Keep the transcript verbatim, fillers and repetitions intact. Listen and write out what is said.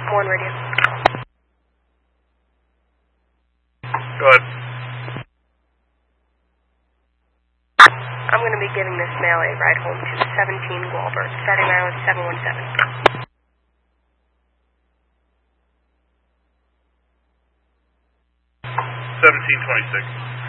one radio. Go ahead. I'm going to be giving this male a ride home to seventeen Gualbert, starting now at seven one seven. seventeen twenty-six.